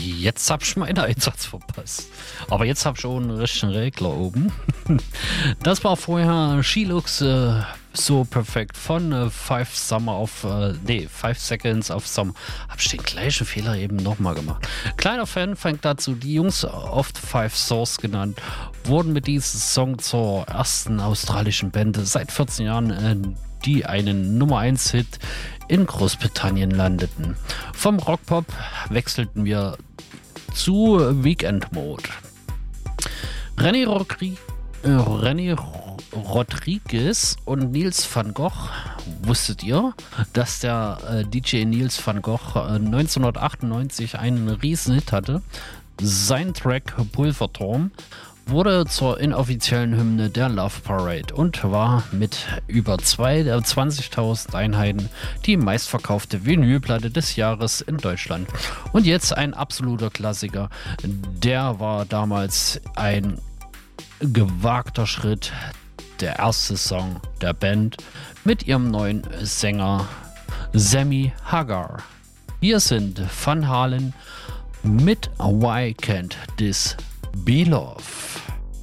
Jetzt hab ich meinen Einsatz verpasst. Aber jetzt hab ich schon einen richtigen Regler oben. Das war vorher She-Looks so perfekt von 5 Seconds of Summer. Hab ich den gleichen Fehler eben nochmal gemacht. Kleiner Fan fängt dazu, die Jungs, oft 5 Source genannt, wurden mit diesem Song zur ersten australischen Band seit 14 Jahren, die einen Nummer 1 Hit in Großbritannien landeten. Vom Rockpop wechselten wir zu Weekend Mode. René Rodriguez und Niels van Gogh. Wusstet ihr, dass der DJ Niels van Gogh 1998 einen Riesenhit hatte? Sein Track Pulverturm wurde zur inoffiziellen Hymne der Love Parade und war mit über 20.000 Einheiten die meistverkaufte Vinylplatte des Jahres in Deutschland. Und jetzt ein absoluter Klassiker. Der war damals ein gewagter Schritt. Der erste Song der Band mit ihrem neuen Sänger Sammy Hagar. Hier sind Van Halen mit Why Can't This Be Love?